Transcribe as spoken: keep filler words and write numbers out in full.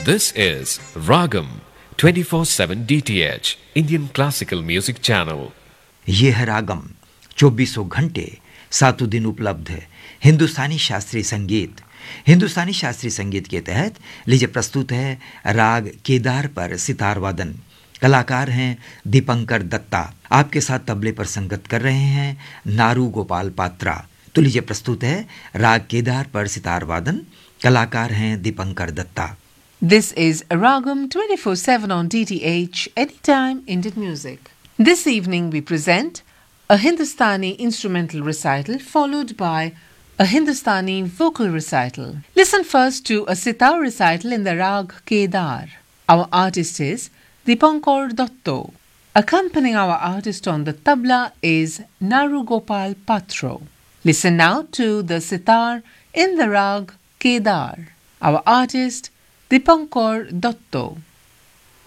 This is Ragam twenty-four seven D T H Indian Classical Music Channel. ये है रागम चौबीसों घंटे सातों दिन उपलब्ध है हिंदुस्तानी शास्त्रीय संगीत। हिंदुस्तानी शास्त्रीय संगीत के तहत लीजिए प्रस्तुत है राग केदार पर सितार वादन। कलाकार हैं दीपंकर दत्ता। आपके साथ तबले पर संगत कर रहे हैं नारू गोपाल पात्रा। तो लीजिए प्रस्तुत है राग केदार पर सितार वादन। कलाकार हैं Dipankar Datta. This is Ragam twenty-four seven on D T H, Anytime Indian Music. This evening we present a Hindustani instrumental recital followed by a Hindustani vocal recital. Listen first to a sitar recital in the Rag Kedar. Our artist is Dipankar Datto. Accompanying our artist on the tabla is Naru Gopal Patro. Listen now to the sitar in the Rag Kedar. Our artist Dipankar Datto.